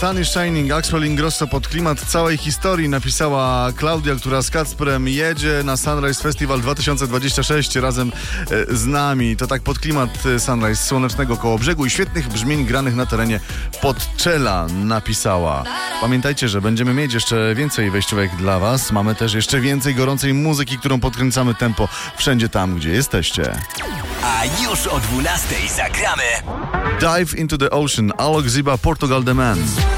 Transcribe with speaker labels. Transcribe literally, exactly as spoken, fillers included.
Speaker 1: Sun is Shining, Axwell Ingrosso pod klimat całej historii napisała Klaudia, która z Kacprem jedzie na Sunrise Festival dwa tysiące dwudziesty szósty razem e, z nami. To tak pod klimat Sunrise słonecznego Kołobrzegu i świetnych brzmień granych na terenie Podczela napisała. Pamiętajcie, że będziemy mieć jeszcze więcej wejściówek dla was. Mamy też jeszcze więcej gorącej muzyki, którą podkręcamy tempo wszędzie tam, gdzie jesteście.
Speaker 2: A już o dwunastej zagramy
Speaker 1: Dive into the Ocean, Alok Ziba, Portugal The Man.